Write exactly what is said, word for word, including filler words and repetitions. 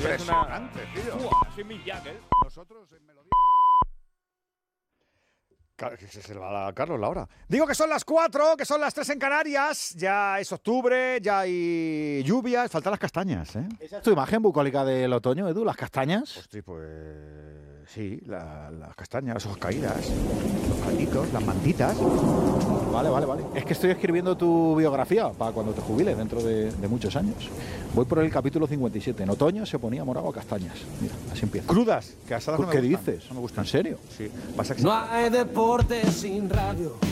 Impresionante, tío. Uah, soy Mick Jagger. Nosotros en melodía. Que se le va a Carlos la hora. Digo que son las cuatro, que son las tres en Canarias. Ya es octubre, ya hay lluvias. Faltan las castañas, ¿eh? ¿Esa es tu imagen bucólica del otoño, Edu? ¿Las castañas? Hostia, pues sí, la, las castañas, las hojas caídas, los calditos, las mantitas. Vale, vale, vale. Es que estoy escribiendo tu biografía para cuando te jubiles dentro de, de muchos años. Voy por el capítulo cincuenta y siete. En otoño se ponía morado a castañas. Mira, así empieza. Crudas, que asadas no me ¿Qué gustan. dices? No me gustan. ¿En serio? Sí. Pasa que No hay deporte sin radio.